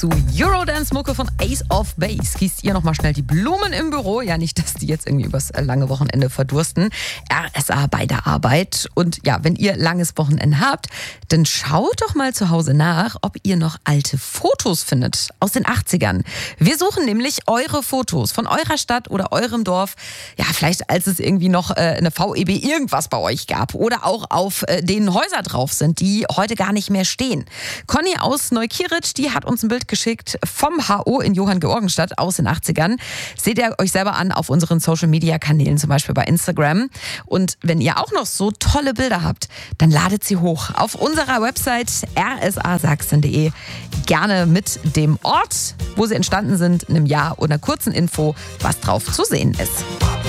zu Eurodance-Mucke von Ace of Base. Gießt ihr nochmal schnell die Blumen im Büro? Ja, nicht, dass die jetzt irgendwie übers lange Wochenende verdursten. RSA bei der Arbeit. Und ja, wenn ihr langes Wochenende habt, dann schaut doch mal zu Hause nach, ob ihr noch alte Fotos findet aus den 80ern. Wir suchen nämlich eure Fotos von eurer Stadt oder eurem Dorf. Ja, vielleicht als es irgendwie noch eine VEB irgendwas bei euch gab. Oder auch auf denen Häuser drauf sind, die heute gar nicht mehr stehen. Conny aus Neukirch, die hat uns ein Bild geschickt vom HO in Johanngeorgenstadt aus den 80ern. Seht ihr euch selber an auf unseren Social-Media-Kanälen, zum Beispiel bei Instagram. Und wenn ihr auch noch so tolle Bilder habt, dann ladet sie hoch auf unserer Website rsasachsen.de. Gerne mit dem Ort, wo sie entstanden sind, einem Jahr oder einer kurzen Info, was drauf zu sehen ist.